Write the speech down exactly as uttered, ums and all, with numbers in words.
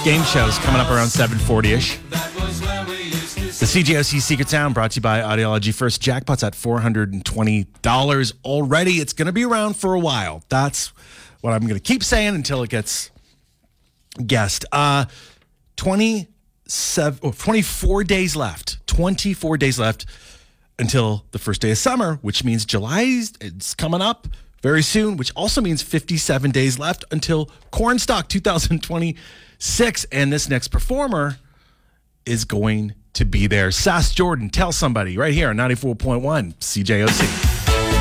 game shows coming up around seven forty-ish. The C J O C Secret Sound brought to you by Audiology First. Jackpot's at four hundred twenty dollars already. It's going to be around for a while. That's what I'm going to keep saying until it gets guessed. Uh, twenty-seven, oh, twenty-four days left. twenty-four days left until the first day of summer, which means July is coming up very soon, which also means fifty-seven days left until Cornstalk two thousand twenty-six. And this next performer is going to be there. Sass Jordan, Tell Somebody, right here on ninety-four point one C J O C.